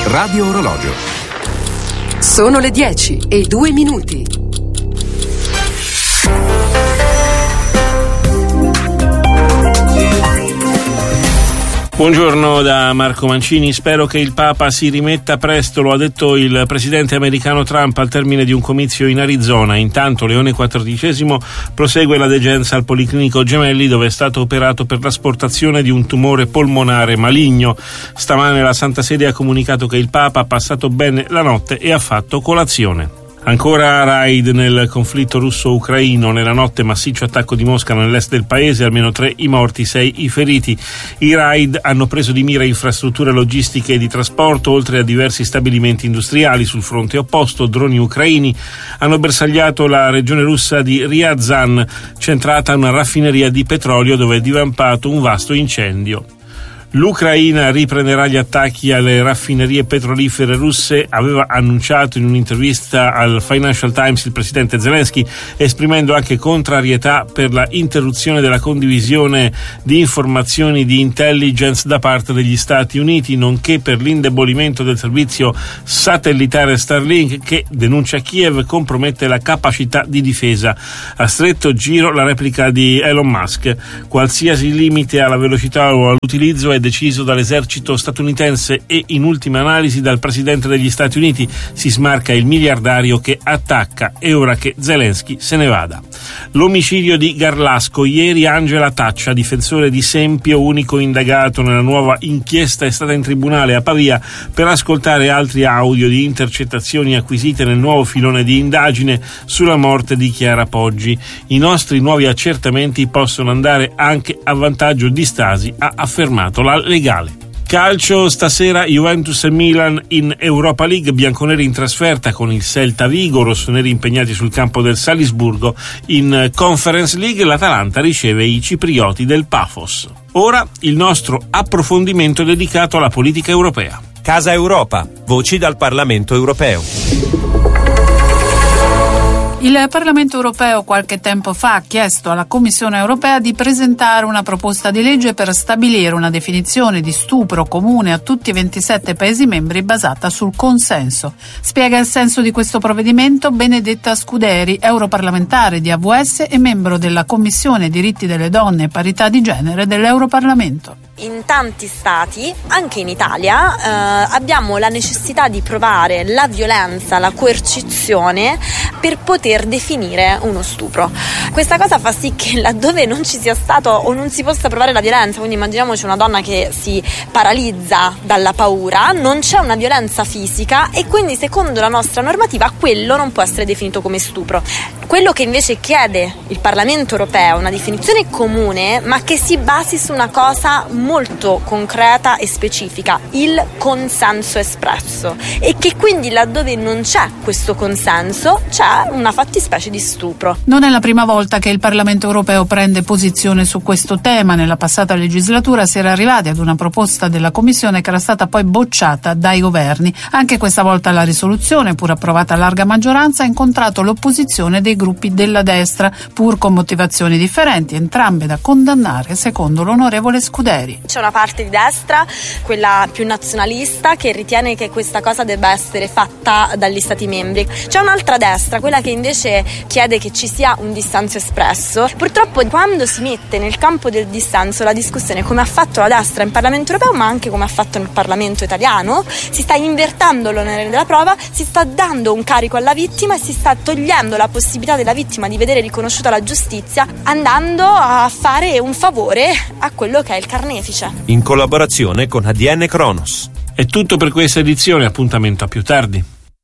Radio Orologio. Sono le 10:02. Buongiorno da Marco Mancini. Spero che il Papa si rimetta presto, lo ha detto il presidente americano Trump al termine di un comizio in Arizona. Intanto Leone XIV prosegue la degenza al Policlinico Gemelli, dove è stato operato per l'asportazione di un tumore polmonare maligno. Stamane la Santa Sede ha comunicato che il Papa ha passato bene la notte e ha fatto colazione. Ancora raid nel conflitto russo-ucraino. Nella notte massiccio attacco di Mosca nell'est del paese, almeno 3 i morti, 6 i feriti. I raid hanno preso di mira infrastrutture logistiche e di trasporto, oltre a diversi stabilimenti industriali. Sul fronte opposto, droni ucraini hanno bersagliato la regione russa di Ryazan, centrata una raffineria di petrolio dove è divampato un vasto incendio. L'Ucraina riprenderà gli attacchi alle raffinerie petrolifere russe, aveva annunciato in un'intervista al Financial Times il presidente Zelensky, esprimendo anche contrarietà per la interruzione della condivisione di informazioni di intelligence da parte degli Stati Uniti, nonché per l'indebolimento del servizio satellitare Starlink che, denuncia Kiev, compromette la capacità di difesa. A stretto giro la replica di Elon Musk: qualsiasi limite alla velocità o all'utilizzo è deciso dall'esercito statunitense e in ultima analisi dal presidente degli Stati Uniti. Si smarca il miliardario che attacca, è ora che Zelensky se ne vada. L'omicidio di Garlasco. Ieri Angela Taccia, difensore di Sempio, unico indagato nella nuova inchiesta, è stata in tribunale a Pavia per ascoltare altri audio di intercettazioni acquisite nel nuovo filone di indagine sulla morte di Chiara Poggi. I nostri nuovi accertamenti possono andare anche a vantaggio di Stasi, ha affermato la legale. Calcio, stasera Juventus e Milan in Europa League, bianconeri in trasferta con il Celta Vigo, rossoneri impegnati sul campo del Salisburgo. In Conference League l'Atalanta riceve i ciprioti del Pafos. Ora il nostro approfondimento dedicato alla politica europea. Casa Europa, voci dal Parlamento europeo. Il Parlamento europeo qualche tempo fa ha chiesto alla Commissione europea di presentare una proposta di legge per stabilire una definizione di stupro comune a tutti i 27 Paesi membri basata sul consenso. Spiega il senso di questo provvedimento Benedetta Scuderi, europarlamentare di AVS e membro della Commissione diritti delle donne e parità di genere dell'Europarlamento. In tanti stati, anche in Italia, abbiamo la necessità di provare la violenza, la coercizione per poter definire uno stupro. Questa cosa fa sì che laddove non ci sia stato o non si possa provare la violenza, quindi immaginiamoci una donna che si paralizza dalla paura, non c'è una violenza fisica e quindi secondo la nostra normativa quello non può essere definito come stupro. Quello che invece chiede il Parlamento europeo è una definizione comune, ma che si basi su una cosa molto concreta e specifica, il consenso espresso, e che quindi laddove non c'è questo consenso c'è una fattispecie di stupro. Non è la prima volta che il Parlamento europeo prende posizione su questo tema. Nella passata legislatura si era arrivati ad una proposta della Commissione che era stata poi bocciata dai governi. Anche questa volta la risoluzione, pur approvata a larga maggioranza, ha incontrato l'opposizione dei gruppi della destra, pur con motivazioni differenti, entrambe da condannare secondo l'onorevole Scuderi. C'è una parte di destra, quella più nazionalista, che ritiene che questa cosa debba essere fatta dagli Stati membri. C'è un'altra destra, quella che invece chiede che ci sia un dissenso espresso. Purtroppo quando si mette nel campo del dissenso la discussione, come ha fatto la destra in Parlamento europeo ma anche come ha fatto nel Parlamento italiano, si sta invertendo l'onere della prova, si sta dando un carico alla vittima e si sta togliendo la possibilità della vittima di vedere riconosciuta la giustizia, andando a fare un favore a quello che è il carnefice. In collaborazione con ADN Kronos. È tutto per questa edizione, appuntamento a più tardi.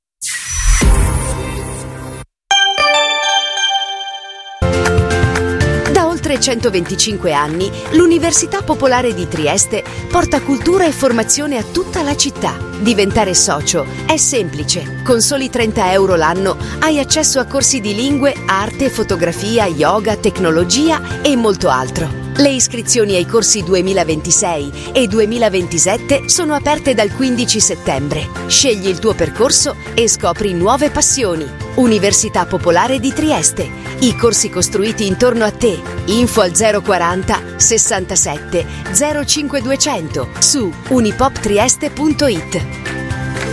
Da oltre 125 anni, l'Università Popolare di Trieste porta cultura e formazione a tutta la città. Diventare socio è semplice. Con soli 30 euro l'anno hai accesso a corsi di lingue, arte, fotografia, yoga, tecnologia e molto altro. Le iscrizioni ai corsi 2026 e 2027 sono aperte dal 15 settembre. Scegli il tuo percorso e scopri nuove passioni. Università Popolare di Trieste. I corsi costruiti intorno a te. Info al 040 67 05200 su unipoptrieste.it.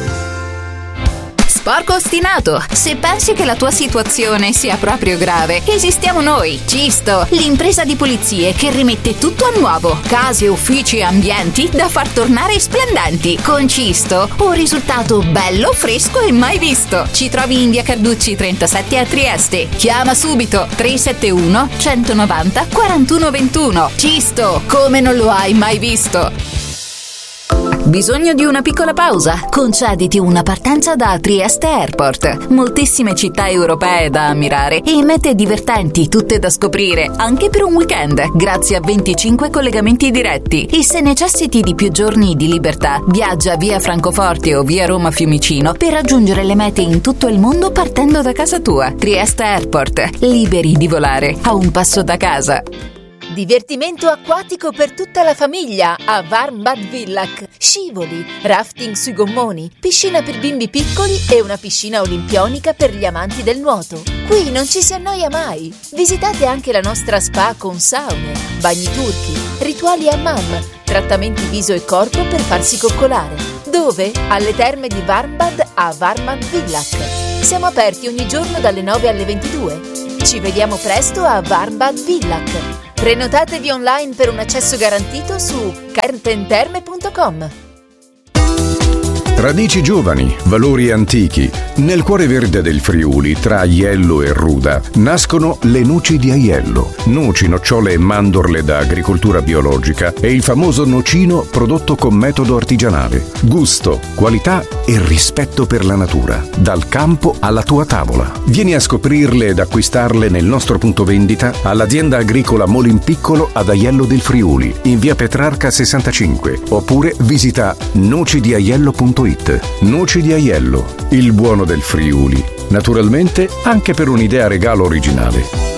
sporco ostinato. Se pensi che la tua situazione sia proprio grave, esistiamo noi, Cisto, l'impresa di pulizie che rimette tutto a nuovo. Case, uffici e ambienti da far tornare splendenti. Con Cisto, un risultato bello, fresco e mai visto. Ci trovi in via Carducci 37 a Trieste. Chiama subito 371 190 4121. Cisto, come non lo hai mai visto. Bisogno di una piccola pausa? Concediti una partenza da Trieste Airport. Moltissime città europee da ammirare e mete divertenti, tutte da scoprire, anche per un weekend, grazie a 25 collegamenti diretti. E se necessiti di più giorni di libertà, viaggia via Francoforte o via Roma Fiumicino per raggiungere le mete in tutto il mondo partendo da casa tua. Trieste Airport, liberi di volare a un passo da casa. Divertimento acquatico per tutta la famiglia a Warmbad Villach. Scivoli, rafting sui gommoni, piscina per bimbi piccoli e una piscina olimpionica per gli amanti del nuoto. Qui non ci si annoia mai. Visitate anche la nostra spa con saune, bagni turchi, rituali hammam, trattamenti viso e corpo per farsi coccolare. Dove? Alle terme di Warmbad a Warmbad Villach. Siamo aperti ogni giorno dalle 9 alle 22. Ci vediamo presto a Warmbad Villach. Prenotatevi online per un accesso garantito su cartenterme.com. Radici giovani, valori antichi. Nel cuore verde del Friuli, tra Aiello e Ruda, nascono le noci di Aiello. Noci, nocciole e mandorle da agricoltura biologica e il famoso nocino prodotto con metodo artigianale. Gusto, qualità e rispetto per la natura. Dal campo alla tua tavola. Vieni a scoprirle ed acquistarle nel nostro punto vendita all'azienda agricola Molin Piccolo ad Aiello del Friuli, in via Petrarca 65, oppure visita nocidiaiello.it. Noci di Aiello, il buono del Friuli. Naturalmente anche per un'idea regalo originale.